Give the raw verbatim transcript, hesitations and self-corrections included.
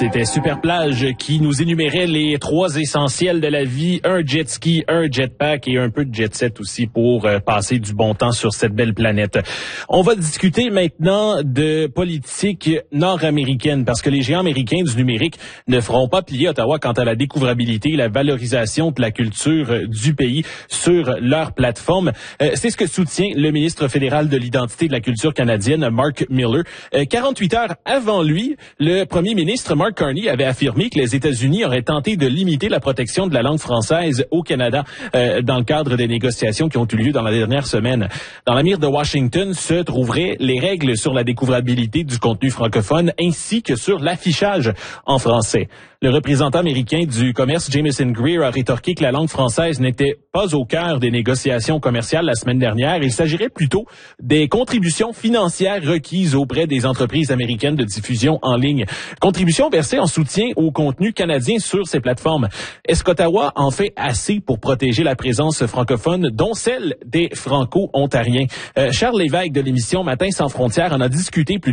C'était Super Plage qui nous énumérait les trois essentiels de la vie, un jet ski, un jetpack et un peu de jet set aussi pour euh, passer du bon temps sur cette belle planète. On va discuter maintenant de politique nord-américaine parce que les géants américains du numérique ne feront pas plier Ottawa quant à la découvrabilité et la valorisation de la culture du pays sur leur plateforme. Euh, c'est ce que soutient le ministre fédéral de l'identité et de la culture canadienne, Mark Miller. Euh, quarante-huit heures avant lui, le premier ministre Mark Carney avait affirmé que les États-Unis auraient tenté de limiter la protection de la langue française au Canada euh, dans le cadre des négociations qui ont eu lieu dans la dernière semaine. Dans la mire de Washington se trouveraient les règles sur la découvrabilité du contenu francophone ainsi que sur l'affichage en français. Le représentant américain du commerce, Jameson Greer, a rétorqué que la langue française n'était pas au cœur des négociations commerciales la semaine dernière. Il s'agirait plutôt des contributions financières requises auprès des entreprises américaines de diffusion en ligne. Contributions versées en soutien au contenu canadien sur ces plateformes. Est-ce qu'Ottawa en fait assez pour protéger la présence francophone, dont celle des Franco-Ontariens? Euh, Charles Lévesque de l'émission Matin sans frontières en a discuté plus